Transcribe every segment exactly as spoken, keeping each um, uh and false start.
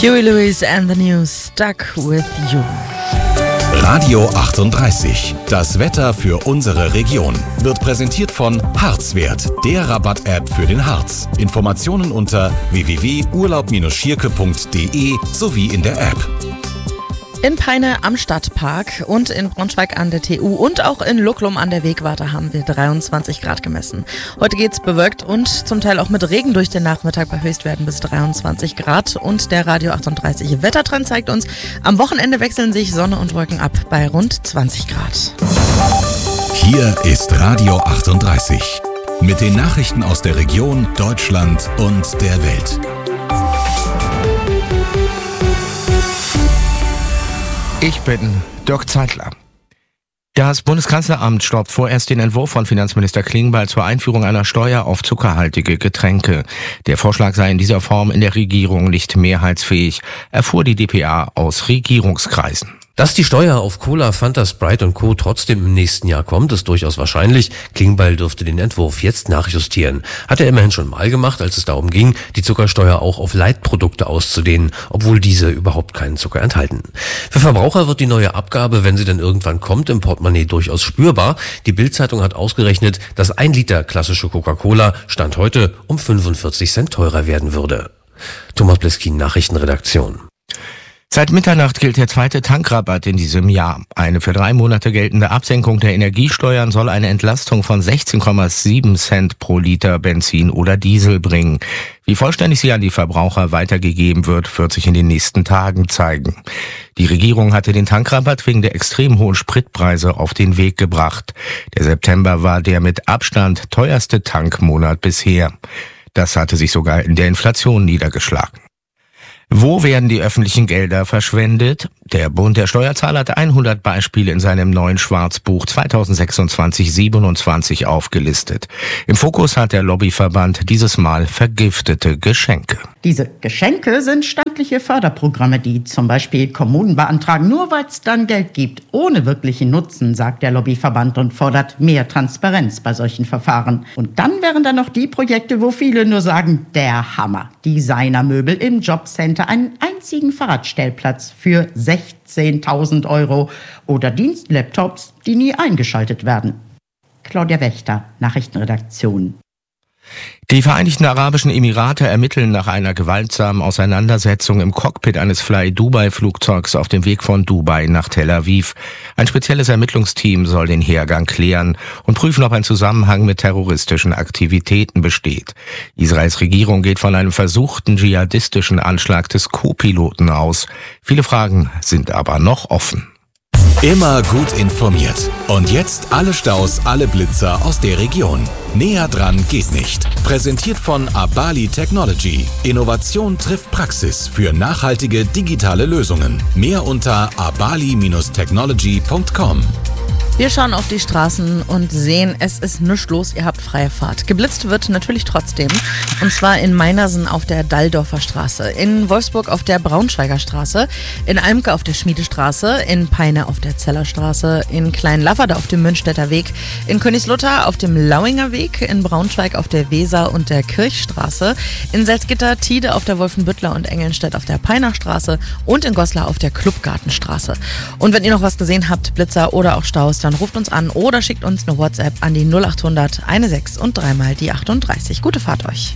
Huey Lewis and the News, Stuck with You. Radio achtunddreißig, das Wetter für unsere Region, wird präsentiert von Harzwert, der Rabatt-App für den Harz. Informationen unter w w w punkt urlaub Bindestrich schierke punkt d e sowie in der App. In Peine am Stadtpark und in Braunschweig an der T U und auch in Lucklum an der Wegwarte haben wir dreiundzwanzig Grad gemessen. Heute geht's bewölkt und zum Teil auch mit Regen durch den Nachmittag bei Höchstwerten bis dreiundzwanzig Grad. Und der Radio achtunddreißig Wettertrend zeigt uns, am Wochenende wechseln sich Sonne und Wolken ab bei rund zwanzig Grad. Hier ist Radio achtunddreißig mit den Nachrichten aus der Region, Deutschland und der Welt. Ich bin Dirk Zeitler. Das Bundeskanzleramt stoppt vorerst den Entwurf von Finanzminister Klingbeil zur Einführung einer Steuer auf zuckerhaltige Getränke. Der Vorschlag sei in dieser Form in der Regierung nicht mehrheitsfähig, erfuhr die d p a aus Regierungskreisen. Dass die Steuer auf Cola, Fanta, Sprite und Co. trotzdem im nächsten Jahr kommt, ist durchaus wahrscheinlich. Klingbeil dürfte den Entwurf jetzt nachjustieren. Hat er immerhin schon mal gemacht, als es darum ging, die Zuckersteuer auch auf Leitprodukte auszudehnen, obwohl diese überhaupt keinen Zucker enthalten. Für Verbraucher wird die neue Abgabe, wenn sie dann irgendwann kommt, im Portemonnaie durchaus spürbar. Die Bild-Zeitung hat ausgerechnet, dass ein Liter klassische Coca-Cola Stand heute um fünfundvierzig Cent teurer werden würde. Thomas Bleskin, Nachrichtenredaktion. Seit Mitternacht gilt der zweite Tankrabatt in diesem Jahr. Eine für drei Monate geltende Absenkung der Energiesteuern soll eine Entlastung von sechzehn Komma sieben Cent pro Liter Benzin oder Diesel bringen. Wie vollständig sie an die Verbraucher weitergegeben wird, wird sich in den nächsten Tagen zeigen. Die Regierung hatte den Tankrabatt wegen der extrem hohen Spritpreise auf den Weg gebracht. Der September war der mit Abstand teuerste Tankmonat bisher. Das hatte sich sogar in der Inflation niedergeschlagen. Wo werden die öffentlichen Gelder verschwendet? Der Bund der Steuerzahler hat hundert Beispiele in seinem neuen Schwarzbuch zweitausendsechsundzwanzig siebenundzwanzig aufgelistet. Im Fokus hat der Lobbyverband dieses Mal vergiftete Geschenke. Diese Geschenke sind staatliche Förderprogramme, die zum Beispiel Kommunen beantragen, nur weil es dann Geld gibt, ohne wirklichen Nutzen, sagt der Lobbyverband und fordert mehr Transparenz bei solchen Verfahren. Und dann wären da noch die Projekte, wo viele nur sagen, der Hammer. Designermöbel im Jobcenter, einen einzigen Fahrradstellplatz für sechzehntausend Euro oder Dienstlaptops, die nie eingeschaltet werden. Claudia Wächter, Nachrichtenredaktion. Die Vereinigten Arabischen Emirate ermitteln nach einer gewaltsamen Auseinandersetzung im Cockpit eines Fly-Dubai-Flugzeugs auf dem Weg von Dubai nach Tel Aviv. Ein spezielles Ermittlungsteam soll den Hergang klären und prüfen, ob ein Zusammenhang mit terroristischen Aktivitäten besteht. Israels Regierung geht von einem versuchten dschihadistischen Anschlag des Co-Piloten aus. Viele Fragen sind aber noch offen. Immer gut informiert. Und jetzt alle Staus, alle Blitzer aus der Region. Näher dran geht nicht. Präsentiert von Abali Technology. Innovation trifft Praxis für nachhaltige digitale Lösungen. Mehr unter abali Bindestrich technology punkt com. Wir schauen auf die Straßen und sehen, es ist nichts los, ihr habt freie Fahrt. Geblitzt wird natürlich trotzdem, und zwar in Meinersen auf der Dalldorfer Straße, in Wolfsburg auf der Braunschweiger Straße, in Almke auf der Schmiedestraße, in Peine auf der Zellerstraße, in Kleinlafferde auf dem Münchstädter Weg, in Königslutter auf dem Lauinger Weg, in Braunschweig auf der Weser und der Kirchstraße, in Salzgitter, Tide auf der Wolfenbüttler und Engelnstedt auf der Peinachstraße und in Goslar auf der Clubgartenstraße. Und wenn ihr noch was gesehen habt, Blitzer oder auch Staus, dann ruft uns an oder schickt uns eine WhatsApp an die null achthundert sechzehn und dreimal die achtunddreißig. Gute Fahrt euch.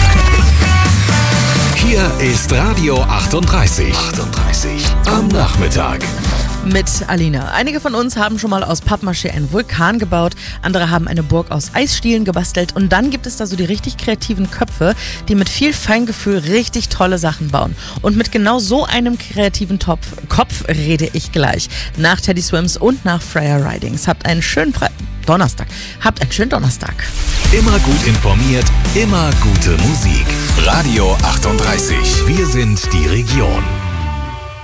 Hier ist Radio achtunddreißig. achtunddreißig am Nachmittag. Mit Alina. Einige von uns haben schon mal aus Pappmaché einen Vulkan gebaut, andere haben eine Burg aus Eisstielen gebastelt und dann gibt es da so die richtig kreativen Köpfe, die mit viel Feingefühl richtig tolle Sachen bauen. Und mit genau so einem kreativen Topf, Kopf rede ich gleich. Nach Teddy Swims und nach Freya Ridings. Habt einen schönen Fre- Donnerstag. Habt einen schönen Donnerstag. Immer gut informiert, immer gute Musik. Radio achtunddreißig. Wir sind die Region.